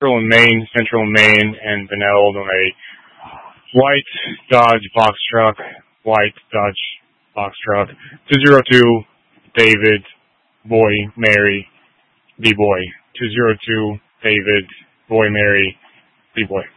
Central Maine, and Bunnell, Illinois. White Dodge box truck. White Dodge box truck. 202 David Boy Mary B Boy. 202 David Boy Mary B Boy.